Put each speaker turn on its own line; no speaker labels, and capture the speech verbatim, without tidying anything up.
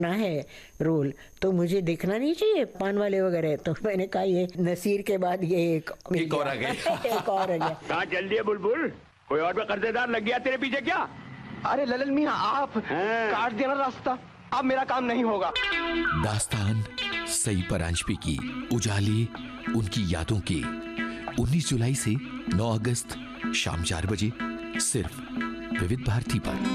ना है रोल, तो मुझे देखना नहीं चाहिए पान वाले वगैरह। तो मैंने कहा ये नसीर के बाद ये एक
एक और आ गया।
एक और आ गया।
कहाँ जल्दी है बुलबुल, कोई और भी कर्जेदार लग गया तेरे पीछे क्या?
अरे ललन मियां, आप काट देना रास्ता, अब मेरा काम नहीं होगा।
दास्तान सई परांजपे की उजाली उनकी यादों की उन्नीस जुलाई से नौ अगस्त शाम चार बजे सिर्फ विविध भारती पर।